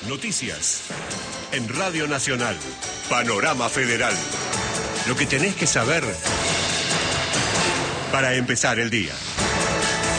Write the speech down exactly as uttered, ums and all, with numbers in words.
Noticias. En Radio Nacional. Panorama Federal. Lo que tenés que saber para empezar el día.